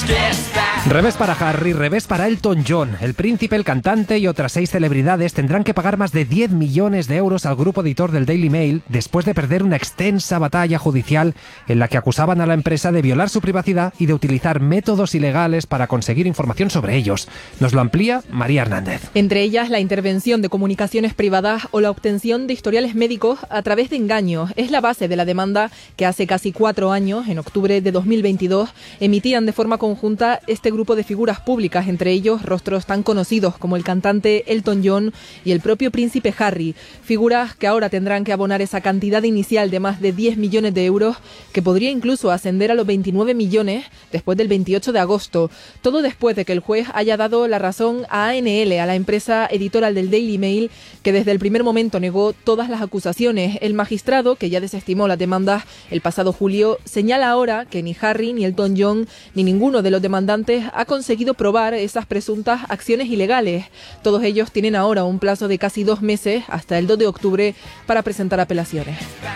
Revés para Harry, revés para Elton John. El príncipe, el cantante y otras 6 celebridades tendrán que pagar más de 10 millones de euros al grupo editor del Daily Mail después de perder una extensa batalla judicial en la que acusaban a la empresa de violar su privacidad y de utilizar métodos ilegales para conseguir información sobre ellos. Nos lo amplía María Hernández. Entre ellas, la intervención de comunicaciones privadas o la obtención de historiales médicos a través de engaños. Es la base de la demanda que hace casi 4 años, en octubre de 2022, emitían de forma conjunta este grupo de figuras públicas, entre ellos rostros tan conocidos como el cantante Elton John y el propio príncipe Harry, figuras que ahora tendrán que abonar esa cantidad inicial de más de 10 millones de euros, que podría incluso ascender a los 29 millones después del 28 de agosto, todo después de que el juez haya dado la razón a ANL, a la empresa editorial del Daily Mail, que desde el primer momento negó todas las acusaciones. El magistrado, que ya desestimó las demandas el pasado julio, señala ahora que ni Harry, ni Elton John, ni ninguno de los demandantes ha conseguido probar esas presuntas acciones ilegales. Todos ellos tienen ahora un plazo de casi 2 meses, hasta el 2 de octubre, para presentar apelaciones.